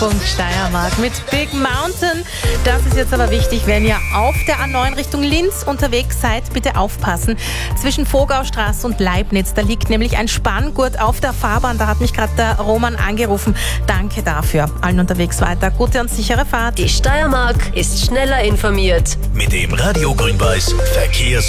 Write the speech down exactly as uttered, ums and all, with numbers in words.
Steiermark mit Big Mountain. Das ist jetzt aber wichtig, wenn ihr auf der A neun Richtung Linz unterwegs seid, bitte aufpassen. Zwischen Vogaustraße und Leibniz, da liegt nämlich ein Spanngurt auf der Fahrbahn. Da hat mich gerade der Roman angerufen. Danke dafür. Allen unterwegs weiter. Gute und sichere Fahrt. Die Steiermark ist schneller informiert. Mit dem Radio Grün-Weiß Verkehrs-